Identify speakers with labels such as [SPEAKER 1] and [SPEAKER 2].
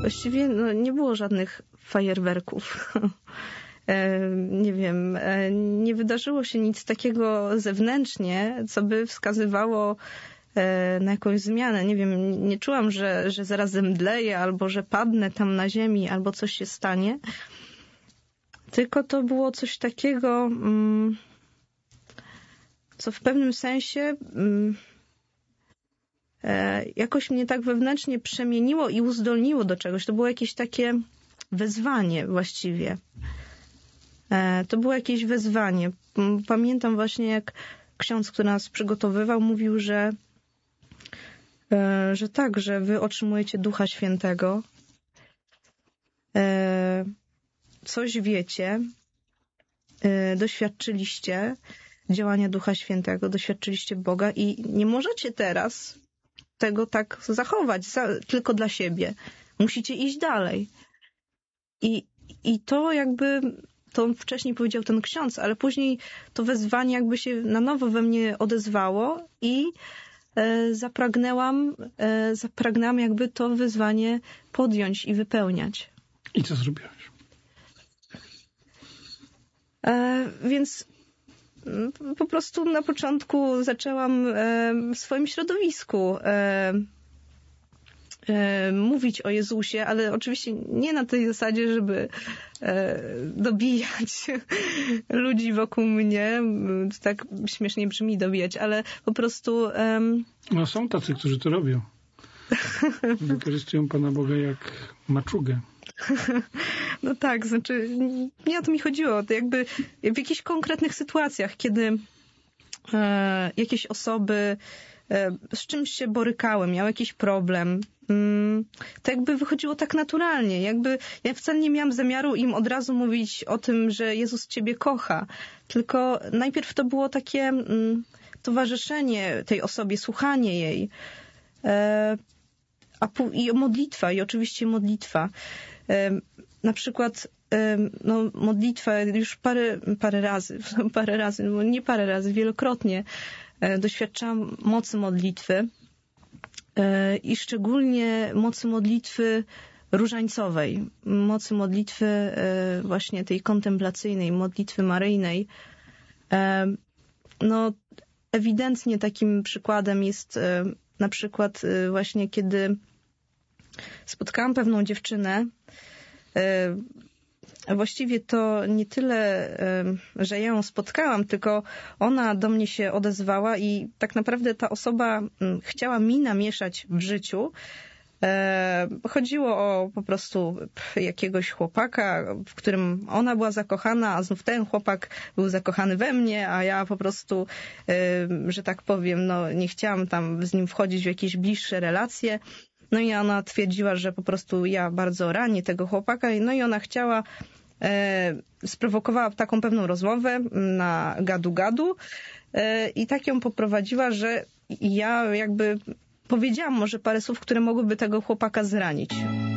[SPEAKER 1] Właściwie nie było żadnych fajerwerków. Nie wiem, nie wydarzyło się nic takiego zewnętrznie, co by wskazywało na jakąś zmianę. Nie wiem, nie czułam, że zaraz zemdleję, albo że padnę tam na ziemi, albo coś się stanie. Tylko to było coś takiego, co w pewnym sensie jakoś mnie tak wewnętrznie przemieniło i uzdolniło do czegoś. To było jakieś takie wezwanie właściwie. To było jakieś wezwanie. Pamiętam właśnie, jak ksiądz, który nas przygotowywał, mówił, że tak, że wy otrzymujecie Ducha Świętego, coś wiecie, doświadczyliście działania Ducha Świętego, doświadczyliście Boga i nie możecie teraz tego tak zachować tylko dla siebie. Musicie iść dalej. I to jakby, to wcześniej powiedział ten ksiądz, ale później to wezwanie jakby się na nowo we mnie odezwało i zapragnęłam jakby to wyzwanie podjąć i wypełniać.
[SPEAKER 2] I co zrobiłaś?
[SPEAKER 1] Więc po prostu na początku zaczęłam w swoim środowisku mówić o Jezusie, ale oczywiście nie na tej zasadzie, żeby dobijać ludzi wokół mnie. To tak śmiesznie brzmi dobijać, ale po prostu...
[SPEAKER 2] No są tacy, którzy to robią. Wykorzystują Pana Boga jak maczugę.
[SPEAKER 1] No tak, znaczy nie o to mi chodziło. To jakby w jakichś konkretnych sytuacjach, kiedy jakieś osoby z czymś się borykały, miały jakiś problem, to jakby wychodziło tak naturalnie. Jakby ja wcale nie miałam zamiaru im od razu mówić o tym, że Jezus ciebie kocha. Tylko najpierw to było takie towarzyszenie tej osobie, słuchanie jej. I modlitwa, i oczywiście modlitwa. Na przykład modlitwa już parę razy, wielokrotnie doświadczałam mocy modlitwy i szczególnie mocy modlitwy różańcowej, mocy modlitwy właśnie tej kontemplacyjnej, modlitwy maryjnej. No, ewidentnie takim przykładem jest na przykład właśnie kiedy spotkałam pewną dziewczynę. Właściwie to nie tyle, że ja ją spotkałam, tylko ona do mnie się odezwała i tak naprawdę ta osoba chciała mi namieszać w życiu. Chodziło o po prostu jakiegoś chłopaka, w którym ona była zakochana, a znów ten chłopak był zakochany we mnie, a ja po prostu, że tak powiem, nie chciałam tam z nim wchodzić w jakieś bliższe relacje. No i ona twierdziła, że po prostu ja bardzo ranię tego chłopaka. No i ona chciała, sprowokowała taką pewną rozmowę na gadu-gadu i tak ją poprowadziła, że ja jakby powiedziałam może parę słów, które mogłyby tego chłopaka zranić.